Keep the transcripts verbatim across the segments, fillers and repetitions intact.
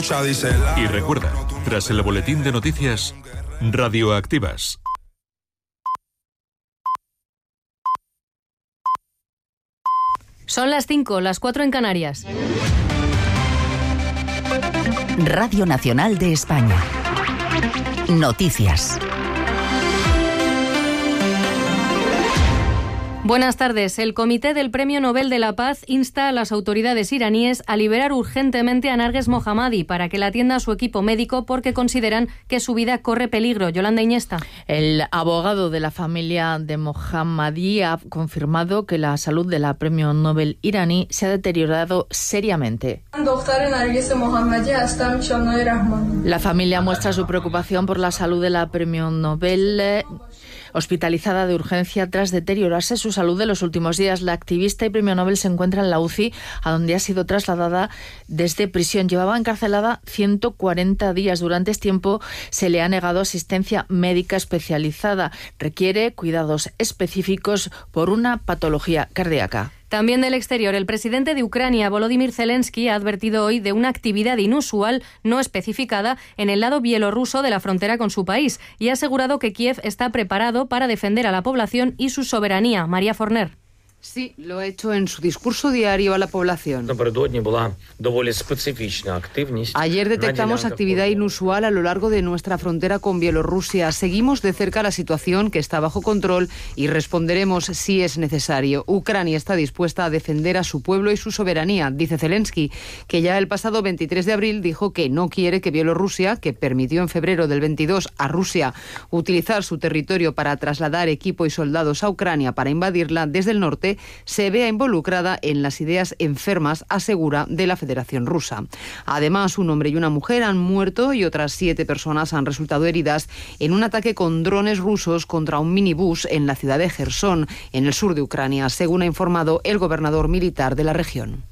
Y recuerda, tras el boletín de noticias, radioactivas. Son las cinco, las cuatro en Canarias. Radio Nacional de España. Noticias. Buenas tardes. El Comité del Premio Nobel de la Paz insta a las autoridades iraníes a liberar urgentemente a Narges Mohammadi para que la atienda a su equipo médico porque consideran que su vida corre peligro. Yolanda Iñesta. El abogado de la familia de Mohammadi ha confirmado que la salud de la Premio Nobel iraní se ha deteriorado seriamente. La familia muestra su preocupación por la salud de la Premio Nobel, hospitalizada de urgencia tras deteriorarse su salud de los últimos días. La activista y premio Nobel se encuentra en la U C I, a donde ha sido trasladada desde prisión. Llevaba encarcelada ciento cuarenta días. Durante este tiempo se le ha negado asistencia médica especializada. Requiere cuidados específicos por una patología cardíaca. También del exterior, el presidente de Ucrania, Volodymyr Zelensky, ha advertido hoy de una actividad inusual no especificada en el lado bielorruso de la frontera con su país y ha asegurado que Kiev está preparado para defender a la población y su soberanía. María Forner. Sí, lo ha hecho en su discurso diario a la población. Ayer detectamos actividad inusual a lo largo de nuestra frontera con Bielorrusia. Seguimos de cerca la situación, que está bajo control, y responderemos si es necesario. Ucrania está dispuesta a defender a su pueblo y su soberanía, dice Zelensky, que ya el pasado veintitrés de abril dijo que no quiere que Bielorrusia, que permitió en febrero del veintidós a Rusia utilizar su territorio para trasladar equipo y soldados a Ucrania para invadirla desde el norte, se vea involucrada en las ideas enfermas, asegura, de la Federación Rusa. Además, un hombre y una mujer han muerto y otras siete personas han resultado heridas en un ataque con drones rusos contra un minibús en la ciudad de Jersón, en el sur de Ucrania, según ha informado el gobernador militar de la región.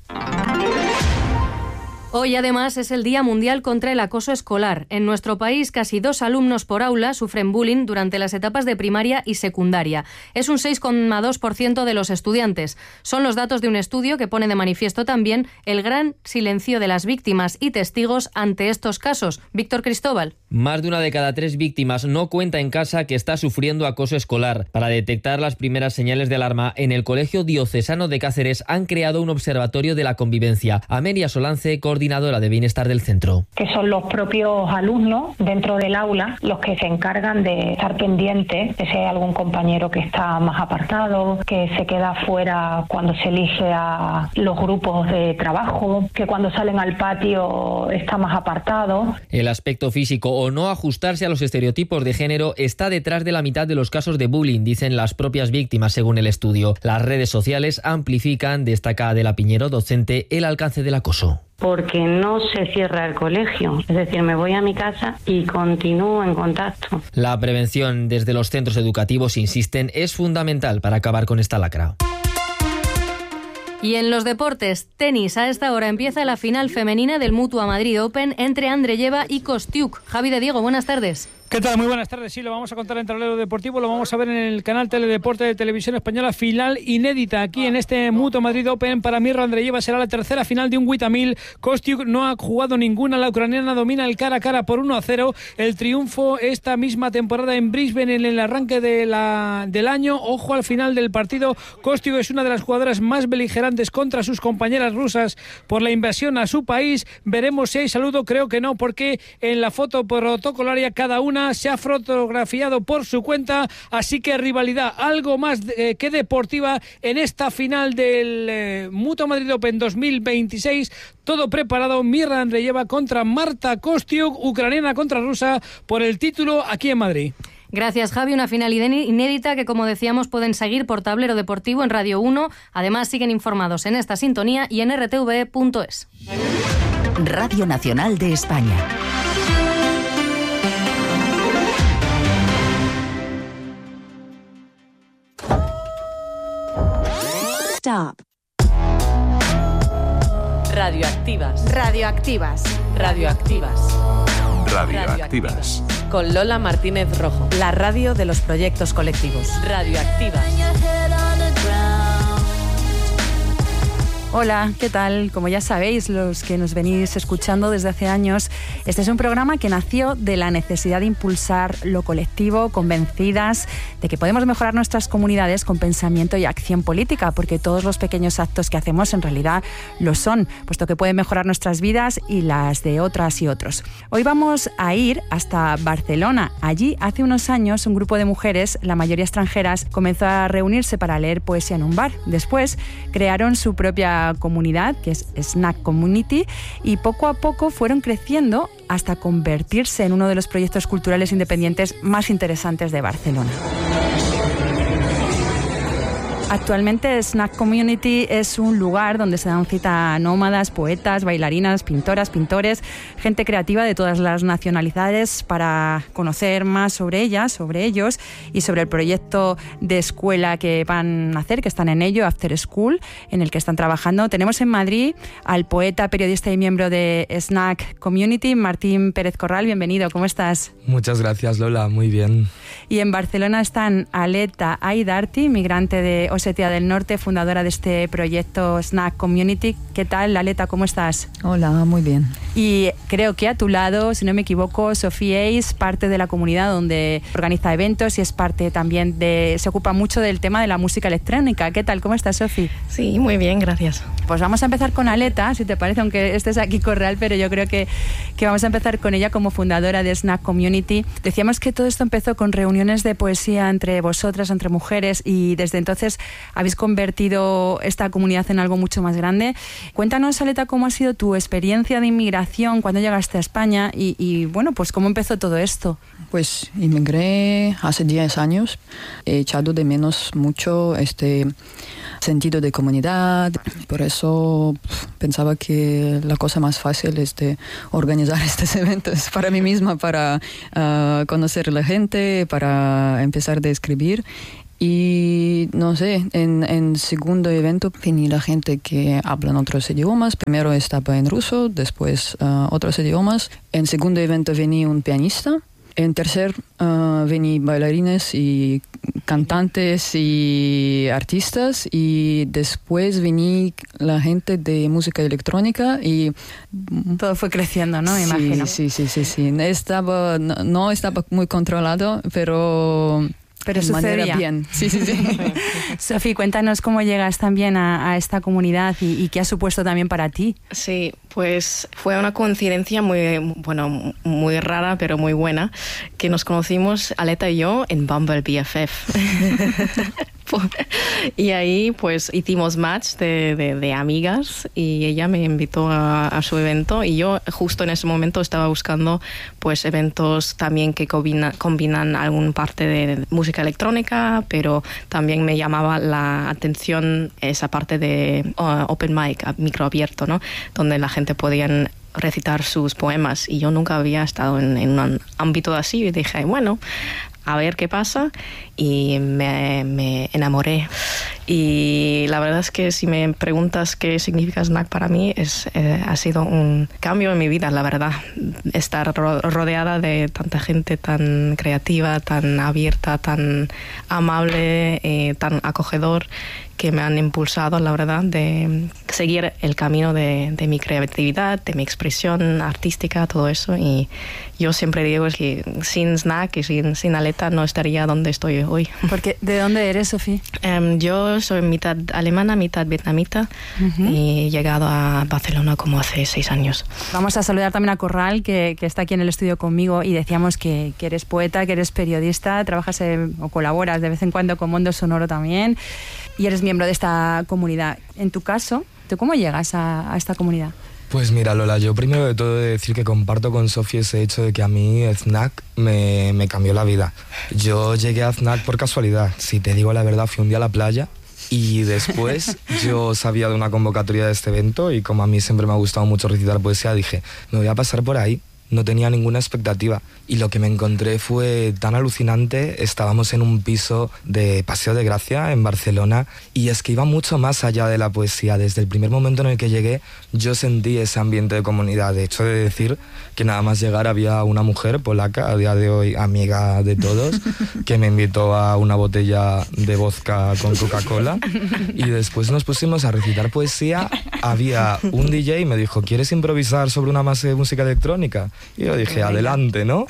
Hoy, además, es el Día Mundial contra el Acoso Escolar. En nuestro país, casi dos alumnos por aula sufren bullying durante las etapas de primaria y secundaria. Es un seis coma dos por ciento de los estudiantes. Son los datos de un estudio que pone de manifiesto también el gran silencio de las víctimas y testigos ante estos casos. Víctor Cristóbal. Más de una de cada tres víctimas no cuenta en casa que está sufriendo acoso escolar. Para detectar las primeras señales de alarma, en el Colegio Diocesano de Cáceres han creado un observatorio de la convivencia. Amelia Solance, coordinadora de bienestar del centro. Que son los propios alumnos dentro del aula los que se encargan de estar pendientes de si hay algún compañero que está más apartado, que se queda fuera cuando se elige a los grupos de trabajo, que cuando salen al patio está más apartado. El aspecto físico o no ajustarse a los estereotipos de género está detrás de la mitad de los casos de bullying, dicen las propias víctimas según el estudio. Las redes sociales amplifican, destaca Adela Piñero, docente, el alcance del acoso. Porque no se cierra el colegio, es decir, me voy a mi casa y continúo en contacto. La prevención desde los centros educativos, insisten, es fundamental para acabar con esta lacra. Y en los deportes, tenis, a esta hora empieza la final femenina del Mutua Madrid Open entre Andreyeva y Kostiuk. Javi de Diego, buenas tardes. ¿Qué tal? Muy buenas tardes. Sí, lo vamos a contar en Tablero Deportivo, lo vamos a ver en el canal Teledeporte de Televisión Española. Final inédita aquí en este Mutua Madrid Open. Para Mirra Andreyeva será la tercera final de un WTA mil. Kostiuk no ha jugado ninguna. La ucraniana domina el cara a cara por uno a cero. El triunfo esta misma temporada en Brisbane en el arranque de la, del año. Ojo al final del partido. Kostiuk es una de las jugadoras más beligerantes contra sus compañeras rusas por la invasión a su país. Veremos si hay saludo. Creo que no, porque en la foto protocolaria cada una se ha fotografiado por su cuenta, así que rivalidad algo más eh, que deportiva en esta final del eh, Mutua Madrid Open dos mil veintiséis. Todo preparado. Mirra Andreyeva contra Marta Kostiuk, ucraniana contra rusa, por el título aquí en Madrid. Gracias, Javi. Una final inédita que, como decíamos, pueden seguir por Tablero Deportivo en Radio uno. Además, siguen informados en esta sintonía y en r t v punto es. Radio Nacional de España. Stop. Radioactivas. Radioactivas. Radioactivas. Radioactivas. Con Lola Martínez Rojo. La radio de los proyectos colectivos. Radioactivas. Hola, ¿qué tal? Como ya sabéis, los que nos venís escuchando desde hace años, este es un programa que nació de la necesidad de impulsar lo colectivo, convencidas de que podemos mejorar nuestras comunidades con pensamiento y acción política, porque todos los pequeños actos que hacemos en realidad lo son, puesto que pueden mejorar nuestras vidas y las de otras y otros. Hoy vamos a ir hasta Barcelona. Allí, hace unos años, un grupo de mujeres, la mayoría extranjeras, comenzó a reunirse para leer poesía en un bar. Después, crearon su propia comunidad, que es Snack Community, y poco a poco fueron creciendo hasta convertirse en uno de los proyectos culturales independientes más interesantes de Barcelona. Actualmente Snack Community es un lugar donde se dan cita a nómadas, poetas, bailarinas, pintoras, pintores, gente creativa de todas las nacionalidades para conocer más sobre ellas, sobre ellos y sobre el proyecto de escuela que van a hacer, que están en ello, After School, en el que están trabajando. Tenemos en Madrid al poeta, periodista y miembro de Snack Community, Martín Pérez Corral. Bienvenido, ¿cómo estás? Muchas gracias, Lola, muy bien. Y en Barcelona están Aleta Aidarti, migrante de Osetia del Norte, fundadora de este proyecto Snack Community. ¿Qué tal, Aleta? ¿Cómo estás? Hola, muy bien. Y creo que a tu lado, si no me equivoco, Sofía Ace, parte de la comunidad donde organiza eventos y es parte también de... se ocupa mucho del tema de la música electrónica. ¿Qué tal? ¿Cómo estás, Sofía? Sí, muy bien, gracias. Pues vamos a empezar con Aleta, si te parece, aunque estés aquí con Real, pero yo creo que, que vamos a empezar con ella como fundadora de Snack Community. Decíamos que todo esto empezó con reuniones de poesía entre vosotras, entre mujeres, y desde entonces habéis convertido esta comunidad en algo mucho más grande. Cuéntanos, Aleta, cómo ha sido tu experiencia de inmigración cuando llegaste a España y, y bueno, pues cómo empezó todo esto. Pues inmigré hace diez años. He echado de menos mucho este sentido de comunidad. Por eso pensaba que la cosa más fácil es de organizar estos eventos para mí misma, para uh, conocer a la gente, para empezar a escribir. Y no sé, en en segundo evento venía la gente que hablan otros idiomas. Primero estaba en ruso, después uh, otros idiomas. En segundo evento venía un pianista. En tercer uh, venían bailarines y cantantes y artistas, y después venía la gente de música electrónica y todo fue creciendo, ¿no? Me sí, imagino. Sí, sí, sí, sí. Estaba, no, no estaba muy controlado, pero... Pero sucedía. Bien. Sí, sí, sí. Sofía, cuéntanos cómo llegas también a, a esta comunidad y, y qué ha supuesto también para ti. Sí, pues fue una coincidencia muy, bueno, muy rara, pero muy buena, que nos conocimos, Aleta y yo, en Bumble B F F. Y ahí pues hicimos match de, de, de amigas y ella me invitó a, a su evento, y yo justo en ese momento estaba buscando pues eventos también que combina, combinan alguna parte de música electrónica, pero también me llamaba la atención esa parte de uh, open mic, micro abierto, ¿no? Donde la gente podía recitar sus poemas, y yo nunca había estado en, en un ámbito así, y dije, bueno, a ver qué pasa, y me, me enamoré. Y la verdad es que si me preguntas qué significa Snack para mí, es, eh, ha sido un cambio en mi vida, la verdad. Estar ro- rodeada de tanta gente tan creativa, tan abierta, tan amable, eh, tan acogedor, que me han impulsado, la verdad, de seguir el camino de, de mi creatividad, de mi expresión artística, todo eso. Y yo siempre digo que sin Snack y sin, sin Aleta no estaría donde estoy hoy. Porque, ¿de dónde eres, Sofía? Um, yo soy mitad alemana, mitad vietnamita, uh-huh. y he llegado a Barcelona como hace seis años. Vamos a saludar también a Corral, que, que está aquí en el estudio conmigo, y decíamos que, que eres poeta, que eres periodista, trabajas en, o colaboras de vez en cuando con Mundo Sonoro también, y eres miembro de esta comunidad. En tu caso, ¿tú cómo llegas a, a esta comunidad? Pues mira, Lola, yo primero de todo he de decir que comparto con Sofía ese hecho de que a mí Snack me, me cambió la vida. Yo llegué a Snack por casualidad. Si te digo la verdad, fui un día a la playa y después yo sabía de una convocatoria de este evento, y como a mí siempre me ha gustado mucho recitar poesía, dije, me voy a pasar por ahí. no tenía ninguna expectativa. Y lo que me encontré fue tan alucinante. Estábamos en un piso de Paseo de Gracia, en Barcelona, y es que iba mucho más allá de la poesía. Desde el primer momento en el que llegué, yo sentí ese ambiente de comunidad. De hecho, de decir que nada más llegar había una mujer polaca, a día de hoy amiga de todos, que me invitó a una botella de vodka con Coca-Cola, y después nos pusimos a recitar poesía. Había un D J y me dijo, ¿quieres improvisar sobre una base de música electrónica? Y yo dije, adelante, ¿no?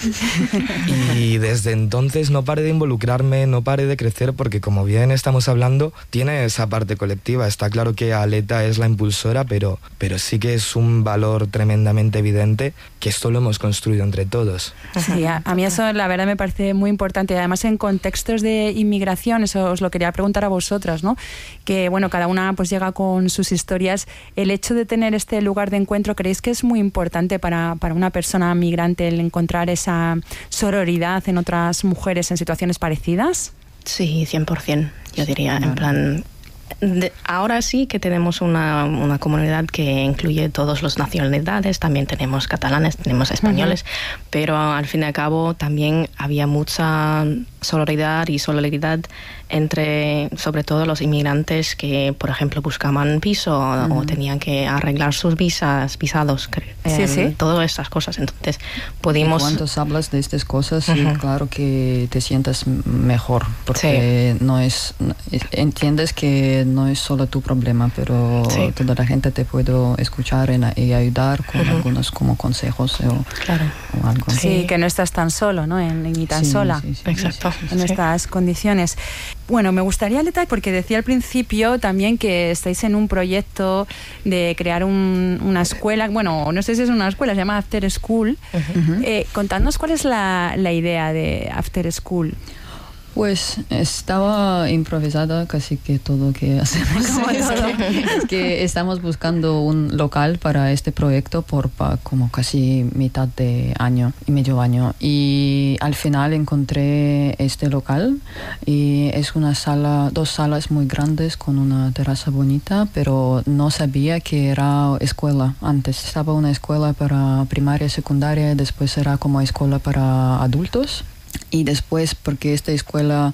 Y desde entonces no paré de involucrarme, no paré de crecer, porque como bien estamos hablando, tiene esa parte colectiva. Está claro que Aleta es la impulsora, pero, pero sí que es un valor tremendamente evidente que esto lo hemos construido entre todos. Sí, a, a mí eso la verdad me parece muy importante. Además, en contextos de inmigración, eso os lo quería preguntar a vosotras, ¿no? Que bueno, cada una pues llega con sus historias. El hecho de tener este lugar de encuentro, ¿creéis que es muy importante para, para una persona migrante el encontrar esa sororidad en otras mujeres en situaciones parecidas? Sí, cien por ciento. Yo diría, en plan... De, ahora sí que tenemos una, una comunidad que incluye todas las nacionalidades, también tenemos catalanes, tenemos españoles, uh-huh. pero al fin y al cabo también había mucha solidaridad y solidaridad entre, sobre todo, los inmigrantes que, por ejemplo, buscaban piso uh-huh. o tenían que arreglar sus visas, visados, eh, sí, sí. todas estas cosas. Entonces, pudimos... Cuando hablas de estas cosas, uh-huh. sí, claro que te sientas mejor, porque sí. no es, entiendes que no es solo tu problema, pero sí. toda la gente te puede escuchar en, y ayudar con uh-huh. algunos como consejos o, claro. o algo. Sí, sí, que no estás tan solo, ¿no? En, ni tan sí, sola. Sí, sí, Exacto. En sí. estas condiciones. Bueno, me gustaría, Aleta, porque decía al principio también que estáis en un proyecto de crear un, una escuela, bueno, no sé si es una escuela, se llama After School. Uh-huh. Eh, contadnos cuál es la, la idea de After School. Pues estaba improvisada casi que todo que hacemos. Como todo. Es que estamos buscando un local para este proyecto por pa, como casi mitad de año y medio año. Y al final encontré este local y es una sala, dos salas muy grandes con una terraza bonita, pero no sabía que era escuela. Antes estaba una escuela para primaria, secundaria, después era como escuela para adultos. Y después, porque esta escuela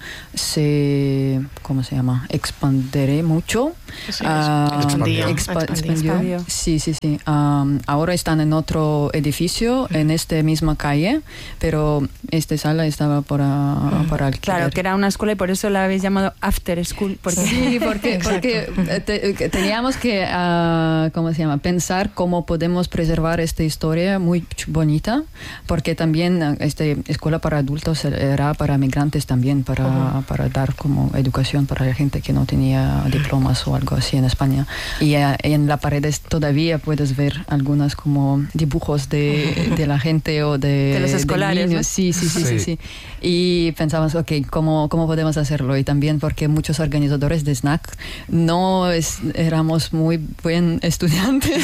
se, ¿cómo se llama? Expandiré mucho. Sí, uh, expandió. Expa expandió. expandió. Sí, sí, sí. Um, ahora están en otro edificio, en esta misma calle, pero esta sala estaba para, uh, para alquiler. Claro, que era una escuela y por eso la habéis llamado After School. Porque... Sí, porque, porque te, teníamos que, uh, ¿cómo se llama? Pensar cómo podemos preservar esta historia muy bonita, porque también esta escuela para adultos era para migrantes también, para, uh-huh. para dar como educación para la gente que no tenía diplomas o algo así en España. Y uh, en las paredes todavía puedes ver algunas como dibujos de, de la gente o de, de los escolares, de niños. ¿no? Sí, sí, sí, sí, sí, sí. Y pensamos, ok, ¿cómo, ¿cómo podemos hacerlo? Y también porque muchos organizadores de Snack no es, éramos muy buen estudiantes.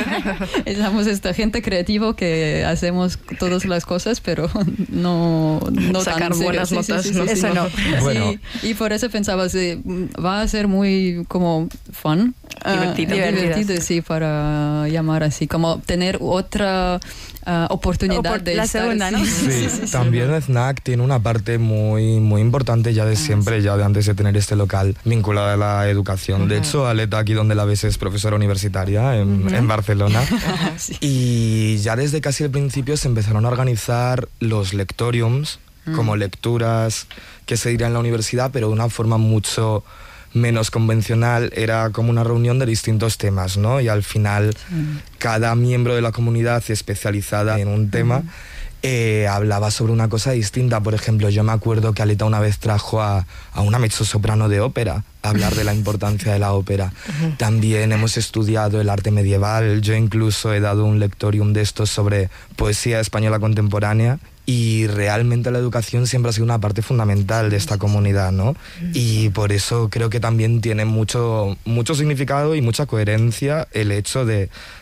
Éramos esta gente creativa que hacemos todas las cosas, pero no... no sacar buenas sí, notas, sí, sí, no, sí, eso sí. no. Bueno. Sí, y por eso pensaba, sí, va a ser muy como fun, divertido, uh, divertido, sí, para llamar así, como tener otra uh, oportunidad Opor de la estar, segunda, sí. ¿no? Sí, Sí, sí, sí. también Snack tiene una parte muy, muy importante ya de siempre, ah, sí. ya de antes de tener este local vinculada a la educación. Uh-huh. De hecho, Aleta, aquí donde la ves, es profesora universitaria en, uh-huh. en Barcelona. Sí. Y ya desde casi el principio se empezaron a organizar los lectoriums, uh-huh. como lecturas que se dirían en la universidad, pero de una forma mucho menos convencional. Era como una reunión de distintos temas, ¿no? Y al final, sí. cada miembro de la comunidad especializada en un tema uh-huh. eh, hablaba sobre una cosa distinta. Por ejemplo, yo me acuerdo que Aleta una vez trajo a, a una mezzosoprano de ópera a hablar de la importancia de la ópera. Uh-huh. También hemos estudiado el arte medieval. Yo incluso he dado un lectorium de estos sobre poesía española contemporánea. Y realmente la educación siempre ha sido una parte fundamental de esta comunidad, ¿no? Y por eso creo que también tiene mucho, mucho significado y mucha coherencia el hecho de,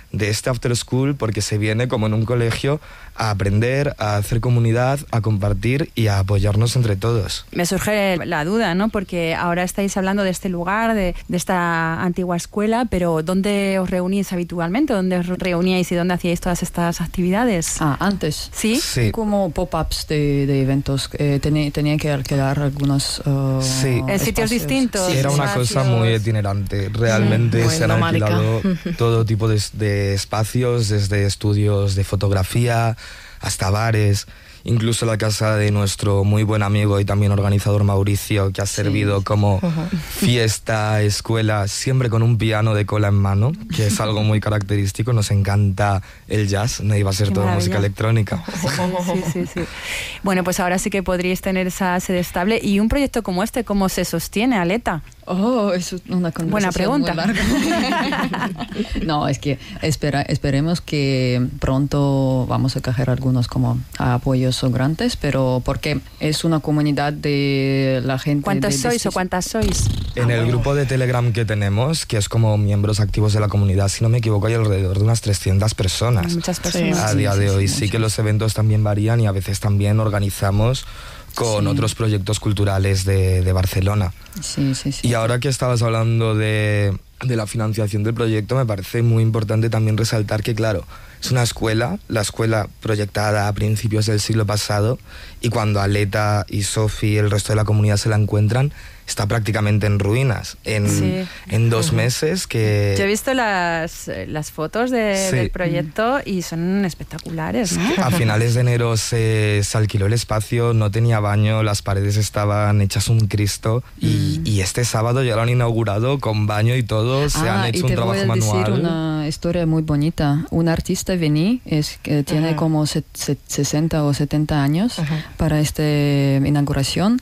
de este after school, porque se viene como en un colegio a aprender, a hacer comunidad, a compartir y a apoyarnos entre todos. Me surge la duda, ¿no? Porque ahora estáis hablando de este lugar, de, de esta antigua escuela, pero ¿dónde os reunís habitualmente? ¿Dónde os reuníais y dónde hacíais todas estas actividades? Ah, antes. ¿Sí? Sí. Como pop-ups de, de eventos. Eh, tenía, tenía que alquilar algunos uh, sí. En sitios distintos. Sí, era una espacios. cosa muy itinerante. Realmente sí, se han alquilado todo tipo de, de espacios, desde estudios de fotografía hasta bares, incluso la casa de nuestro muy buen amigo y también organizador Mauricio, que ha servido sí. como uh-huh. fiesta, escuela, siempre con un piano de cola en mano, que es algo muy característico. Nos encanta el jazz, no iba a ser Qué todo maravilla. música electrónica. Sí, sí, sí. Bueno, pues ahora sí que podríais tener esa sede estable. ¿Y un proyecto como este, cómo se sostiene, Aleta? Oh, es una conversación Buena pregunta. muy larga. No, es que espera, esperemos que pronto vamos a coger algunos como apoyos grandes, pero porque es una comunidad de la gente. ¿Cuántos de, de sois estos... o cuántas sois? En el grupo de Telegram que tenemos, que es como miembros activos de la comunidad, si no me equivoco, hay alrededor de unas trescientas personas. Muchas personas. A sí, día sí, de sí, hoy sí, sí mucho. que los eventos también varían y a veces también organizamos con sí. otros proyectos culturales de, de Barcelona. Sí, sí, sí. Y ahora que estabas hablando de, de la financiación del proyecto, me parece muy importante también resaltar que, claro, es una escuela, la escuela proyectada a principios del siglo pasado, y cuando Aleta y Sofi y el resto de la comunidad se la encuentran, está prácticamente en ruinas, en, sí. en dos uh-huh. meses que... Yo he visto las, las fotos de, sí. del proyecto y son espectaculares, ¿no? A finales de enero se, se alquiló el espacio, no tenía baño, las paredes estaban hechas un Cristo y, mm. y este sábado ya lo han inaugurado con baño y todo, se ah, han hecho y un te trabajo voy a manual. Decir una historia muy bonita. Un artista vení, es que tiene uh-huh. como se, se, sesenta o setenta años uh-huh. para esta inauguración,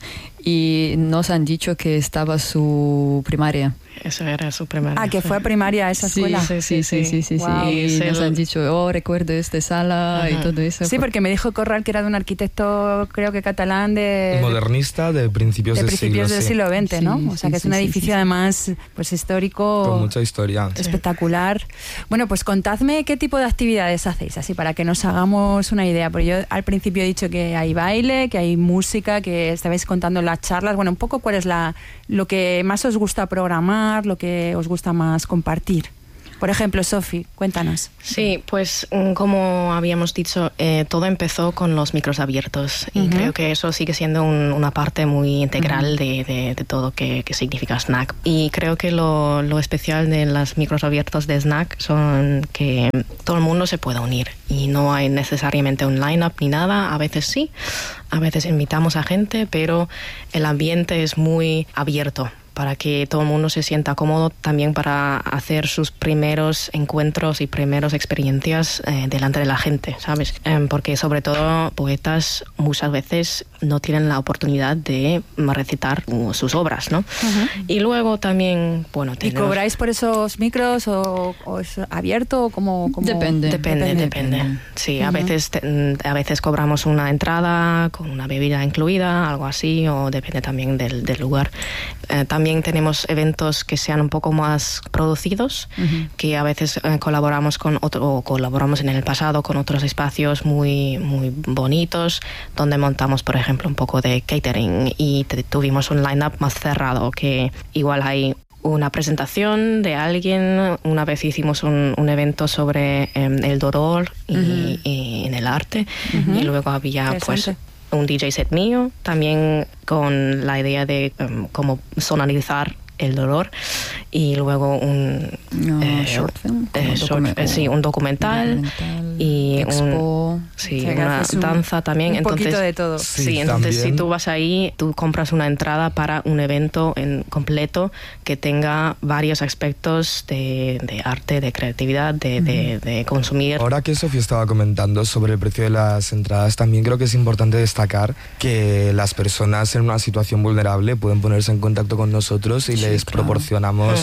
y nos han dicho que estaba su primaria. Eso era su primaria. Ah, que fue a primaria a esa escuela. Sí, sí, sí, sí, sí, wow. sí. Y nos han dicho, oh, recuerdo esta sala uh-huh. y todo eso. Sí, porque me dijo Corral que era de un arquitecto, creo que catalán, de... modernista, de principios, de del, principios siglo, del sí. siglo veinte, ¿no? Sí, o sea, sí, que es sí, un sí, edificio sí, además pues histórico... con mucha historia. Espectacular. Bueno, pues contadme qué tipo de actividades hacéis, así para que nos hagamos una idea. Porque yo al principio he dicho que hay baile, que hay música, que estabais contando las charlas. Bueno, un poco cuál es la lo que más os gusta programar, lo que os gusta más compartir. Por ejemplo, Sofi, cuéntanos. Sí, pues como habíamos dicho, eh, todo empezó con los micros abiertos y uh-huh. creo que eso sigue siendo un, una parte muy integral uh-huh. de, de, de todo que, que significa Snack. Y creo que lo, lo especial de los micros abiertos de Snack son que todo el mundo se puede unir y no hay necesariamente un line-up ni nada. A veces sí, a veces invitamos a gente, pero el ambiente es muy abierto para que todo el mundo se sienta cómodo, también para hacer sus primeros encuentros y primeras experiencias eh, delante de la gente, ¿sabes? Eh, porque sobre todo poetas muchas veces no tienen la oportunidad de recitar uh, sus obras, ¿no? Uh-huh. Y luego también, bueno... Tenemos... ¿Y cobráis por esos micros o, o es abierto? O como, como... Depende. Depende, depende. depende. Sí, uh-huh. a, veces te, a veces cobramos una entrada con una bebida incluida, algo así, o depende también del, del lugar. Eh, también tenemos eventos que sean un poco más producidos, uh-huh. que a veces eh, colaboramos con otro, o colaboramos en el pasado con otros espacios muy, muy bonitos, donde montamos, por ejemplo, un poco de catering y te, tuvimos un line-up más cerrado, que igual hay una presentación de alguien. Una vez hicimos un, un evento sobre eh, el dolor y, uh-huh. y en el arte, uh-huh. y luego había pues un D J set mío, también con la idea de um, cómo sonorizar el dolor, y luego un no, eh, short film, eh, short, eh, sí, un documental, documental y expo, un, sí, o sea, una un, danza también. Un entonces, poquito de todo. Sí, sí entonces también. Si tú vas ahí, tú compras una entrada para un evento en completo que tenga varios aspectos de, de arte, de creatividad, de, uh-huh. de, de consumir. Ahora que Sofía estaba comentando sobre el precio de las entradas, también creo que es importante destacar que las personas en una situación vulnerable pueden ponerse en contacto con nosotros y sí, les claro. proporcionamos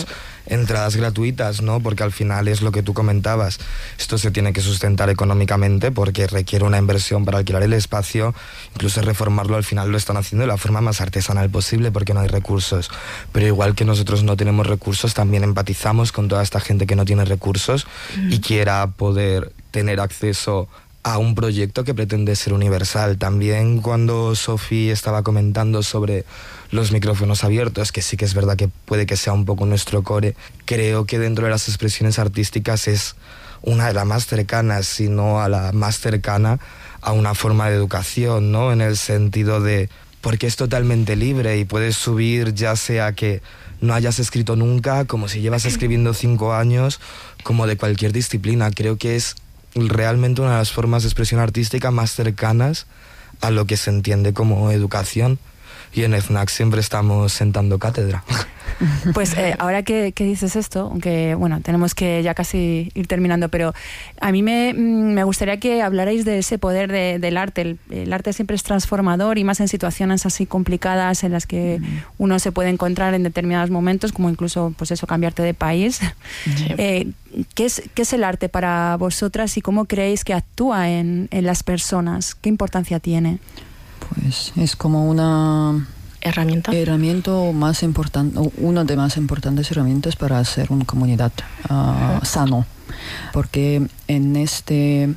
entradas gratuitas, ¿no? Porque al final es lo que tú comentabas, esto se tiene que sustentar económicamente porque requiere una inversión para alquilar el espacio, incluso reformarlo al final lo están haciendo de la forma más artesanal posible porque no hay recursos, pero igual que nosotros no tenemos recursos, también empatizamos con toda esta gente que no tiene recursos mm. y quiera poder tener acceso a un proyecto que pretende ser universal. También cuando Sofi estaba comentando sobre los micrófonos abiertos, que sí que es verdad que puede que sea un poco nuestro core, creo que dentro de las expresiones artísticas es una de las más cercanas, si no a la más cercana a una forma de educación, ¿no? En el sentido de, porque es totalmente libre y puedes subir ya sea que no hayas escrito nunca, como si llevas escribiendo cinco años, como de cualquier disciplina. Creo que es realmente una de las formas de expresión artística más cercanas a lo que se entiende como educación, y en FNAC siempre estamos sentando cátedra. Pues eh, ahora que, que dices esto, aunque bueno, tenemos que ya casi ir terminando, pero a mí me, me gustaría que hablarais de ese poder de, del arte. El, el arte siempre es transformador y más en situaciones así complicadas en las que uno se puede encontrar en determinados momentos, como incluso pues eso, cambiarte de país. Sí. Eh, ¿qué, es, ¿Qué es el arte para vosotras y cómo creéis que actúa en, en las personas? ¿Qué importancia tiene? Pues es como una herramienta, herramienta más importante, una de más importantes herramientas para hacer una comunidad uh, sano, porque en esta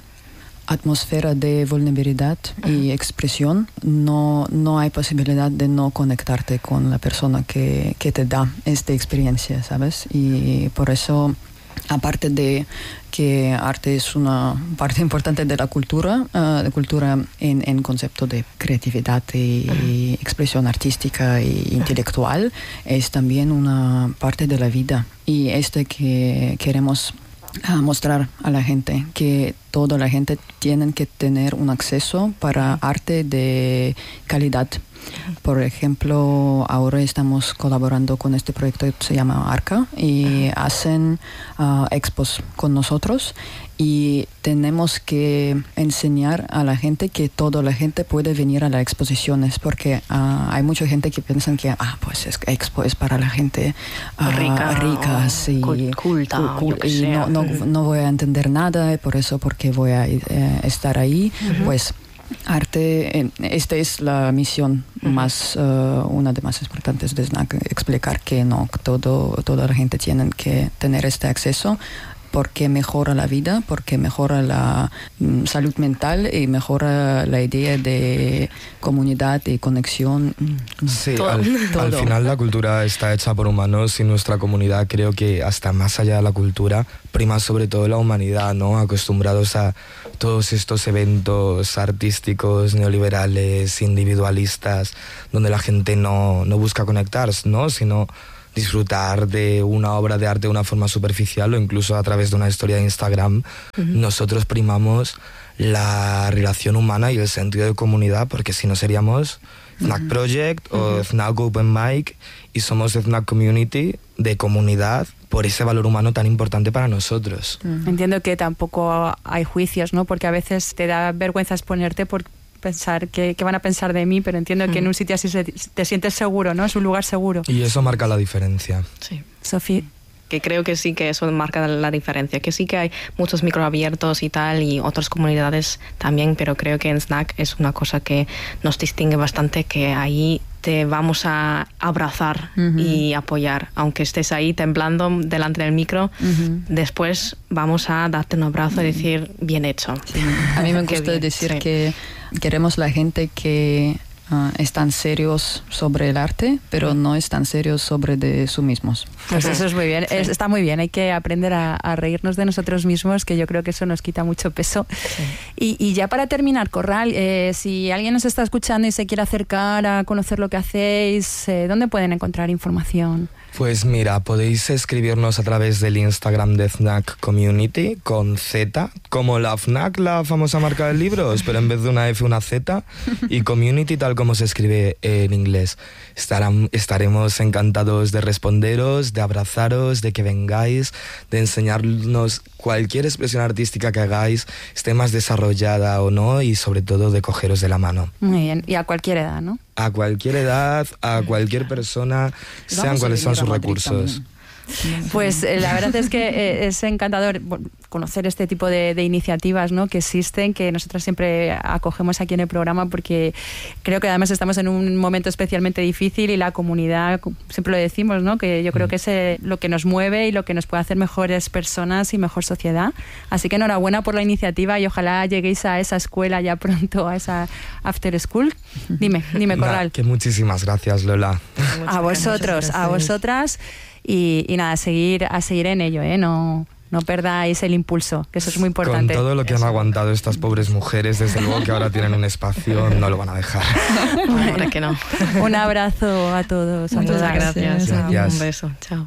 atmósfera de vulnerabilidad y expresión no, no hay posibilidad de no conectarte con la persona que, que te da esta experiencia, ¿sabes? Y por eso, aparte de que arte es una parte importante de la cultura, uh, de cultura en, en concepto de creatividad y, y expresión artística e intelectual, es también una parte de la vida. Y este que queremos uh, mostrar a la gente, que toda la gente tiene que tener un acceso para arte de calidad. Por ejemplo, ahora estamos colaborando con este proyecto que se llama Arca y hacen uh, expos con nosotros, y tenemos que enseñar a la gente que toda la gente puede venir a las exposiciones, porque uh, hay mucha gente que piensa que ah, pues es, expo es para la gente uh, rica, rica sí, culta, cul, cul, y no, no, no voy a entender nada, y por eso porque voy a eh, estar ahí, uh-huh. Pues arte, esta es la misión uh-huh. más, uh, una de más importantes de SNAC, explicar que no, todo, toda la gente tiene que tener este acceso, porque mejora la vida, porque mejora la mm, salud mental y mejora la idea de comunidad y conexión. Sí, todo. Al, al final la cultura está hecha por humanos y nuestra comunidad, creo que hasta más allá de la cultura, prima sobre todo la humanidad, ¿no? Acostumbrados a todos estos eventos artísticos, neoliberales, individualistas, donde la gente no, no busca conectarse, ¿no? Sino disfrutar de una obra de arte de una forma superficial o incluso a través de una historia de Instagram. Uh-huh. Nosotros primamos la relación humana y el sentido de comunidad, porque si no seríamos FNAC Project uh-huh. o FNAC Open Mic, y somos FNAC Community, de comunidad, por ese valor humano tan importante para nosotros. Uh-huh. Entiendo que tampoco hay juicios, ¿no? Porque a veces te da vergüenza exponerte por pensar que, que van a pensar de mí, pero entiendo mm. que en un sitio así se, te sientes seguro, ¿no? Es un lugar seguro. Y eso marca la diferencia. Sí. Sofía. Que creo que sí que eso marca la diferencia, que sí que hay muchos microabiertos y tal, y otras comunidades también, pero creo que en SNAC es una cosa que nos distingue bastante, que ahí te vamos a abrazar uh-huh. y apoyar, aunque estés ahí temblando delante del micro, uh-huh. después vamos a darte un abrazo uh-huh. y decir, bien hecho. Sí. A mí me gusta bien, decir sí. que queremos la gente que Uh, están serios sobre el arte, pero no están serios sobre de sí mismos. Pues eso es muy bien, sí. es, está muy bien, hay que aprender a, a reírnos de nosotros mismos, que yo creo que eso nos quita mucho peso. Sí. Y, y ya para terminar, Corral, eh, si alguien nos está escuchando y se quiere acercar a conocer lo que hacéis, eh, ¿dónde pueden encontrar información? Pues mira, podéis escribirnos a través del Instagram de FNAC Community con Z, como la FNAC, la famosa marca de libros, pero en vez de una F una Z, y Community tal como se escribe en inglés. Estarán, estaremos encantados de responderos, de abrazaros, de que vengáis, de enseñarnos cualquier expresión artística que hagáis, esté más desarrollada o no, y sobre todo de cogeros de la mano. Muy bien, y a cualquier edad, ¿no? A cualquier edad, a cualquier persona, sean cuales sean sus recursos. Pues eh, la verdad es que eh, es encantador conocer este tipo de, de iniciativas, ¿no?, que existen, que nosotros siempre acogemos aquí en el programa, porque creo que además estamos en un momento especialmente difícil y la comunidad, siempre lo decimos, ¿no?, que yo creo que es eh, lo que nos mueve y lo que nos puede hacer mejores personas y mejor sociedad. Así que enhorabuena por la iniciativa y ojalá lleguéis a esa escuela ya pronto, a esa after school. Dime, dime, Corral. Nah, que muchísimas gracias, Lola. A vosotros, a vosotras y, y nada, a seguir, a seguir en ello, ¿eh? No... No perdáis el impulso, que eso es muy importante. Con todo lo que han aguantado estas pobres mujeres, desde luego que ahora tienen un espacio, no lo van a dejar. Ahora que no. Un abrazo a todos. Muchas a gracias. gracias. Un beso. Chao.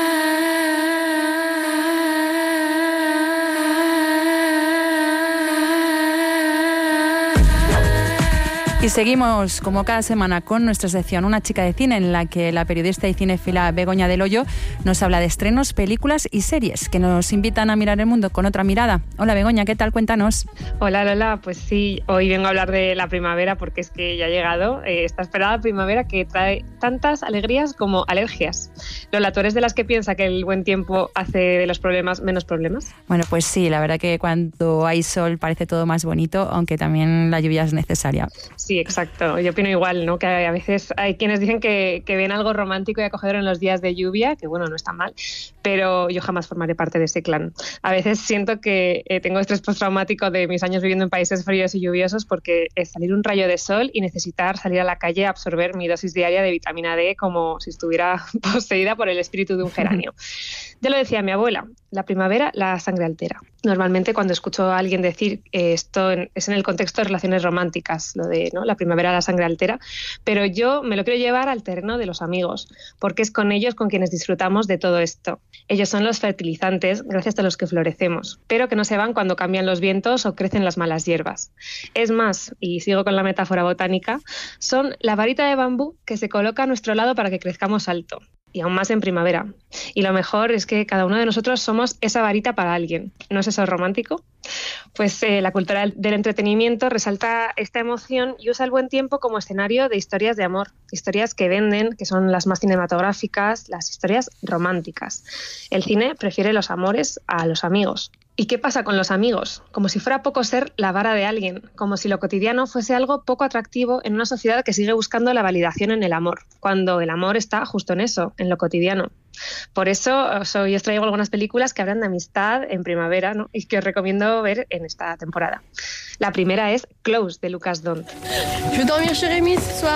Y seguimos, como cada semana, con nuestra sección Una chica de cine, en la que la periodista y cinéfila Begoña del Hoyo nos habla de estrenos, películas y series que nos invitan a mirar el mundo con otra mirada. Hola Begoña, ¿qué tal? Cuéntanos. Hola Lola, pues sí, hoy vengo a hablar de la primavera porque es que ya ha llegado eh, esta esperada primavera que trae tantas alegrías como alergias. Lola, ¿tú eres de las que piensa que el buen tiempo hace de los problemas menos problemas? Bueno, pues sí, la verdad que cuando hay sol parece todo más bonito, aunque también la lluvia es necesaria. Sí, exacto. Yo opino igual, ¿no? Que a veces hay quienes dicen que, que ven algo romántico y acogedor en los días de lluvia, que bueno, no está mal, pero yo jamás formaré parte de ese clan. A veces siento que eh, tengo estrés postraumático de mis años viviendo en países fríos y lluviosos porque es salir un rayo de sol y necesitar salir a la calle a absorber mi dosis diaria de vitamina D como si estuviera poseída por el espíritu de un geranio. Ya lo decía mi abuela, la primavera la sangre altera. Normalmente cuando escucho a alguien decir eh, esto en, es en el contexto de relaciones románticas, lo de ¿no? la primavera la sangre altera, pero yo me lo quiero llevar al terreno de los amigos, porque es con ellos con quienes disfrutamos de todo esto. Ellos son los fertilizantes gracias a los que florecemos, pero que no se van cuando cambian los vientos o crecen las malas hierbas. Es más, y sigo con la metáfora botánica, son la varita de bambú que se coloca a nuestro lado para que crezcamos alto. Y aún más en primavera. Y lo mejor es que cada uno de nosotros somos esa varita para alguien. ¿No es eso romántico? Pues eh, la cultura del entretenimiento resalta esta emoción y usa el buen tiempo como escenario de historias de amor. Historias que venden, que son las más cinematográficas, las historias románticas. El cine prefiere los amores a los amigos. ¿Y qué pasa con los amigos? Como si fuera poco ser la vara de alguien, como si lo cotidiano fuese algo poco atractivo en una sociedad que sigue buscando la validación en el amor, cuando el amor está justo en eso, en lo cotidiano. Por eso os, hoy os traigo algunas películas que hablan de amistad en primavera, ¿no? Y que os recomiendo ver en esta temporada. La primera es Close, de Lucas Dont. Je vais dormir chez Rémi ce soir.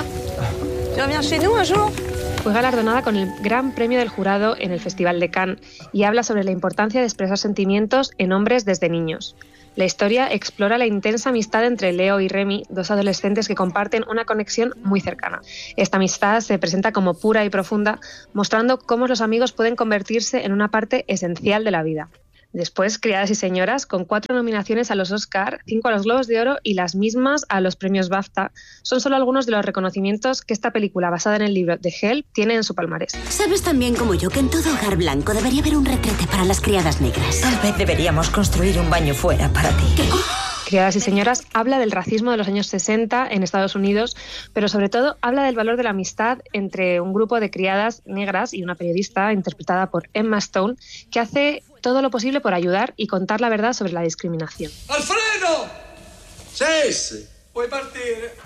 Tu reviens chez nous un jour? Fue galardonada con el Gran Premio del Jurado en el Festival de Cannes y habla sobre la importancia de expresar sentimientos en hombres desde niños. La historia explora la intensa amistad entre Leo y Remy, dos adolescentes que comparten una conexión muy cercana. Esta amistad se presenta como pura y profunda, mostrando cómo los amigos pueden convertirse en una parte esencial de la vida. Después, Criadas y Señoras, con cuatro nominaciones a los Oscar, cinco a los Globos de Oro y las mismas a los premios BAFTA, son solo algunos de los reconocimientos que esta película basada en el libro de Help tiene en su palmarés. Sabes tan bien como yo que en todo hogar blanco debería haber un retrete para las criadas negras. Tal vez deberíamos construir un baño fuera para ti. ¿Qué? Criadas y Señoras habla del racismo de los años sesenta en Estados Unidos, pero sobre todo habla del valor de la amistad entre un grupo de criadas negras y una periodista interpretada por Emma Stone, que hace todo lo posible por ayudar y contar la verdad sobre la discriminación. ¡Alfredo! ¡Sí! Voy a partir.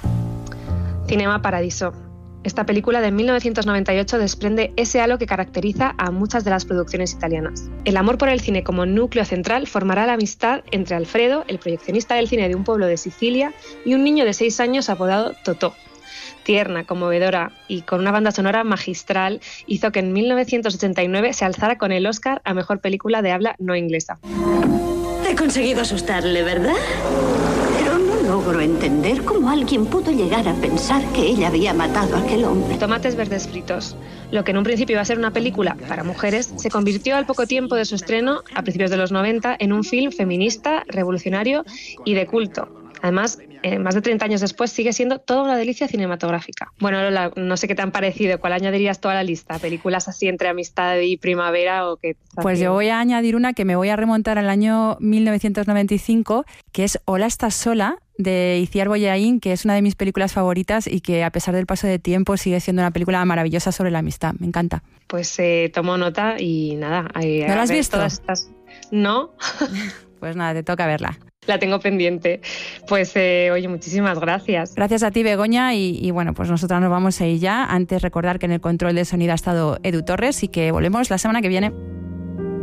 Cinema Paradiso. Esta película de mil novecientos noventa y ocho desprende ese halo que caracteriza a muchas de las producciones italianas. El amor por el cine como núcleo central formará la amistad entre Alfredo, el proyeccionista del cine de un pueblo de Sicilia, y un niño de seis años apodado Totò. Tierna, conmovedora y con una banda sonora magistral, hizo que en mil novecientos ochenta y nueve se alzara con el Oscar a Mejor Película de Habla No Inglesa. He conseguido asustarle, ¿verdad? Pero no logro entender cómo alguien pudo llegar a pensar que ella había matado a aquel hombre. Tomates verdes fritos. Lo que en un principio iba a ser una película para mujeres se convirtió al poco tiempo de su estreno, a principios de los noventa, en un film feminista, revolucionario y de culto. Además, eh, más de treinta años después sigue siendo toda una delicia cinematográfica. Bueno, Lola, no sé qué te han parecido, ¿cuál añadirías toda la lista? ¿Películas así entre amistad y primavera o qué? Pues yo voy a añadir una que me voy a remontar al año mil novecientos noventa y cinco, que es Hola, ¿estás sola?, de Itziar Boyain, que es una de mis películas favoritas y que a pesar del paso de tiempo sigue siendo una película maravillosa sobre la amistad. Me encanta. Pues eh, tomo nota y nada. Eh, ¿No la has visto? Todas estas... No. Pues nada, te toca verla. La tengo pendiente. Pues eh, oye, muchísimas gracias. Gracias a ti, Begoña, y, y bueno, pues nosotras nos vamos a ir ya. Antes recordar que en el control de sonido ha estado Edu Torres y que volvemos la semana que viene.